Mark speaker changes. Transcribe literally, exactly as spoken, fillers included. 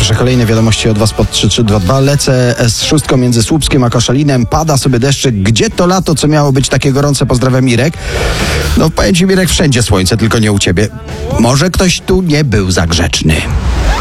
Speaker 1: Proszę, kolejne wiadomości od was pod trzy trzy dwa dwa. Lecę z szóstką między Słupskiem a Koszalinem. Pada sobie deszczyk. Gdzie to lato, co miało być takie gorące? Pozdrawiam, Mirek. No powiem ci, Mirek, wszędzie słońce, tylko nie u ciebie. Może ktoś tu nie był za grzeczny.